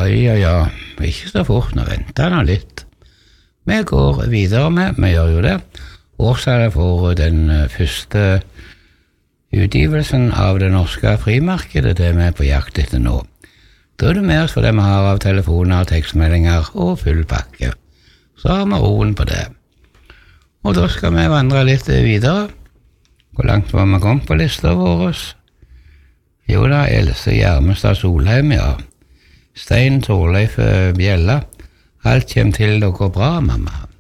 Ja, ikke så fort, nå venter nå litt. Vi går videre med, vi gjør jo det. Årsaket for den første utgivelsen av det norske frimarkedet, det vi på jakt etter nå. Da er det med oss for det vi har av telefoner, tekstmeldinger og full pakke. Så har vi roen på det. Og da skal vi vandre litt videre. Hvor langt var vi kommet på lista vår? Jo da, Else Gjermestad Solheim, ja. Stein Torleif Bjella. Alt kommer til å gå bra, mamma.